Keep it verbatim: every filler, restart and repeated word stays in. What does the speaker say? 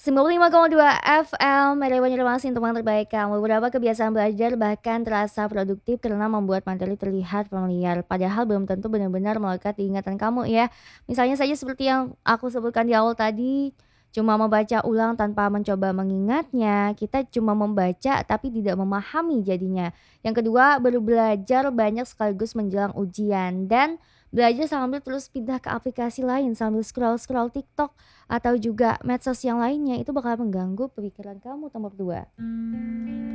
sembilan puluh lima koma dua F M, Radio Banjarmasin, teman terbaik kamu. Beberapa kebiasaan belajar bahkan terasa produktif karena membuat materi terlihat familiar, padahal belum tentu benar-benar melekat di ingatan kamu ya. Misalnya saja seperti yang aku sebutkan di awal tadi, cuma membaca ulang tanpa mencoba mengingatnya, kita cuma membaca tapi tidak memahami jadinya. Yang kedua, baru belajar banyak sekaligus menjelang ujian dan belajar sambil terus pindah ke aplikasi lain sambil scroll-scroll TikTok atau juga medsos yang lainnya itu bakal mengganggu pemikiran kamu nomor dua.